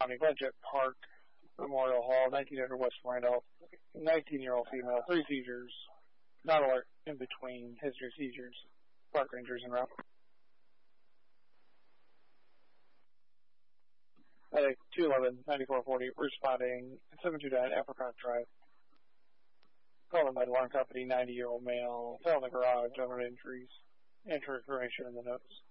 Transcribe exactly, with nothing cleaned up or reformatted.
County, Glenjet Park, Memorial Hall, nineteen hundred West Randolph, nineteen-year-old female, three seizures, not alert, in between, history of seizures, park rangers en route. Medic two eleven, ninety-four forty, responding, seven two nine Apricot Drive. Calling by alarm company, ninety-year-old male, fell in the garage, unknown injuries. Enter information in the notes.